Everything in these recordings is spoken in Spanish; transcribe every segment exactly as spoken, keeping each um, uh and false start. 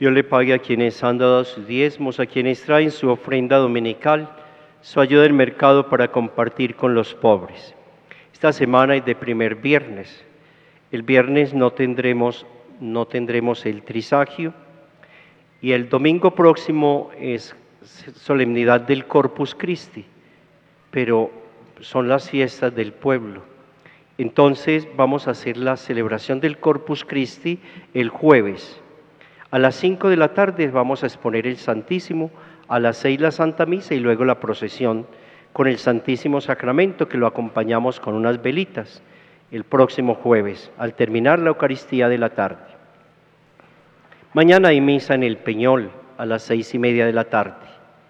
Dios le pague a quienes han dado sus diezmos, a quienes traen su ofrenda dominical, su ayuda del mercado para compartir con los pobres. Esta semana es de primer viernes. El viernes no tendremos, no tendremos el trisagio y el domingo próximo es solemnidad del Corpus Christi, pero son las fiestas del pueblo. Entonces vamos a hacer la celebración del Corpus Christi el jueves. A las cinco de la tarde vamos a exponer el Santísimo, a las seis la Santa Misa y luego la procesión con el Santísimo Sacramento, que lo acompañamos con unas velitas el próximo jueves, al terminar la Eucaristía de la tarde. Mañana hay misa en el Peñol a las seis y media de la tarde.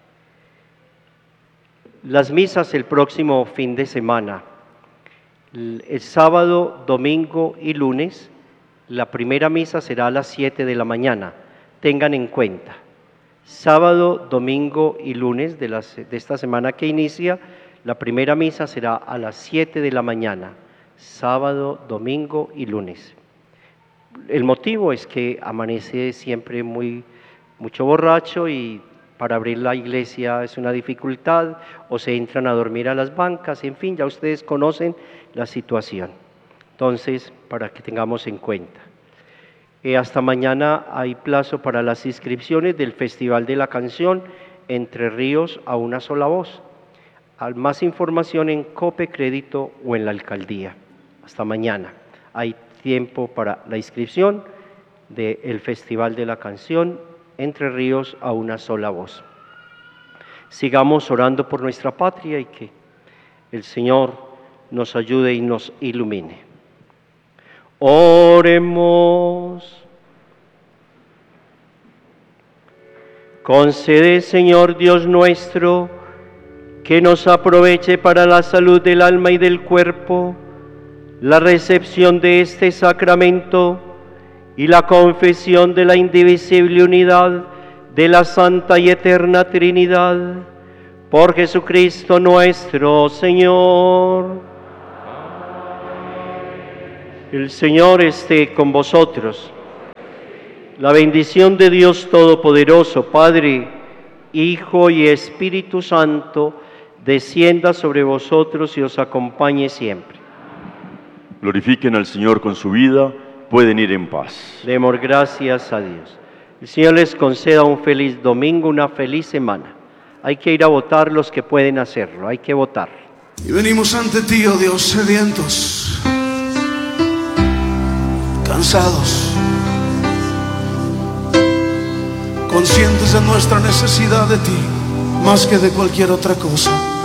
Las misas el próximo fin de semana, el sábado, domingo y lunes. La primera misa será a las siete de la mañana, tengan en cuenta. Sábado, domingo y lunes de, las, de esta semana que inicia, la primera misa será a las siete de la mañana, sábado, domingo y lunes. El motivo es que amanece siempre muy, mucho borracho y para abrir la iglesia es una dificultad, o se entran a dormir a las bancas, en fin, ya ustedes conocen la situación. Entonces, para que tengamos en cuenta. Eh, hasta mañana hay plazo para las inscripciones del Festival de la Canción Entre Ríos a una sola voz. Al más información en Cope Crédito o en la Alcaldía. Hasta mañana. Hay tiempo para la inscripción del Festival de la Canción Entre Ríos a una sola voz. Sigamos orando por nuestra patria y que el Señor nos ayude y nos ilumine. Oremos. Concede, Señor Dios nuestro, que nos aproveche para la salud del alma y del cuerpo, la recepción de este sacramento y la confesión de la indivisible unidad de la Santa y Eterna Trinidad, por Jesucristo nuestro Señor. El Señor esté con vosotros. La bendición de Dios Todopoderoso, Padre, Hijo y Espíritu Santo, descienda sobre vosotros y os acompañe siempre. Glorifiquen al Señor con su vida, pueden ir en paz. Demos gracias a Dios. El Señor les conceda un feliz domingo, una feliz semana. Hay que ir a votar los que pueden hacerlo, hay que votar. Y venimos ante ti, oh Dios, sedientos, cansados, conscientes de nuestra necesidad de ti, más que de cualquier otra cosa.